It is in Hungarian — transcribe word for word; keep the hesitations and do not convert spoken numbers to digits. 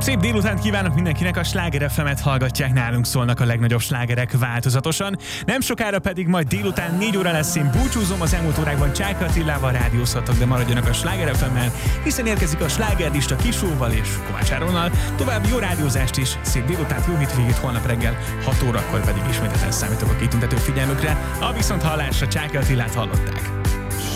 Szép délutánt kívánok mindenkinek, a Sláger ef emet hallgatják, nálunk szólnak a legnagyobb slágerek változatosan. Nem sokára pedig majd délután négy óra lesz, én búcsúzom, az elmúlt órákban Csáky Attilával rádiózhatok, de maradjanak a Sláger ef emmel, hiszen érkezik a slágerlista Kisóval és Kovács Áronnal. További jó rádiózást is, szép délutánt, jó hétvégét, holnap reggel hat órakor pedig ismételten számítok a kitüntető figyelmükre. A viszonthallásra Csáky Attilát hallották.